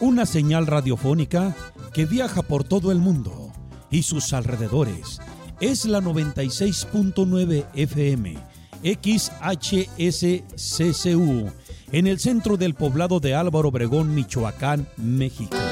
Una señal radiofónica que viaja por todo el mundo y sus alrededores. Es la 96.9 FM, XHSCCU, en el centro del poblado de Álvaro Obregón, Michoacán, México.